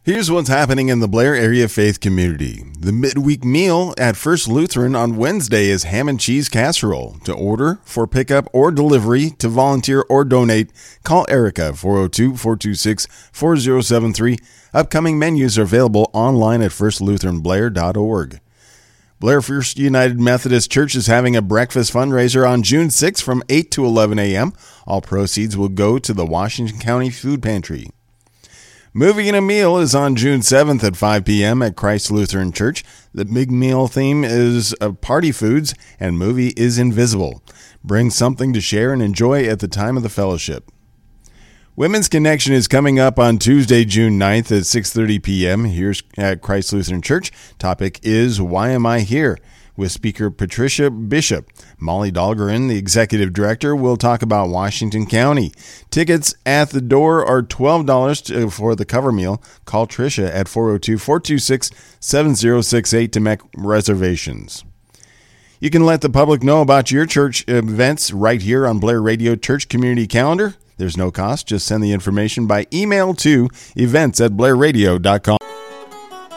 Here's what's happening in the Blair area faith community. The midweek meal at First Lutheran on Wednesday is ham and cheese casserole. To order, for pickup or delivery, to volunteer or donate, call Erica 402-426-4073. Upcoming menus are available online at firstlutheranblair.org. Blair First United Methodist Church is having a breakfast fundraiser on June 6 from 8 to 11 a.m. All proceeds will go to the Washington County Food Pantry. Movie and a Meal is on June 7th at 5 p.m. at Christ Lutheran Church. The big meal theme is party foods, and movie is Invisible. Bring something to share and enjoy at the time of the fellowship. Women's Connection is coming up on Tuesday, June 9th at 6:30 p.m. here at Christ Lutheran Church. Topic is Why Am I Here? With speaker Patricia Bishop. Molly Dahlgren, the executive director, will talk about Washington County. Tickets at the door are $12 for the cover meal. Call Tricia at 402-426-7068 to make reservations. You can let the public know about your church events right here on Blair Radio Church Community Calendar. There's no cost. Just send the information by email to events@blairradio.com.